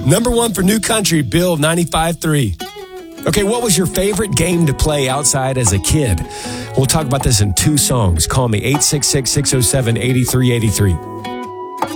Number one for New Country, Bill 95.3. Okay, what was your favorite game to play outside as a kid? We'll talk about this in 2 songs. Call me 866-607-8383.